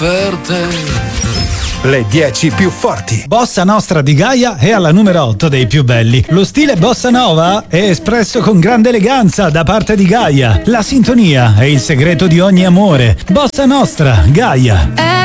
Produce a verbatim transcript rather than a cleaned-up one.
Per te. Le dieci più forti. Bossa Nostra di Gaia è alla numero otto dei più belli. Lo stile bossa nova è espresso con grande eleganza da parte di Gaia. La sintonia è il segreto di ogni amore. Bossa Nostra, Gaia.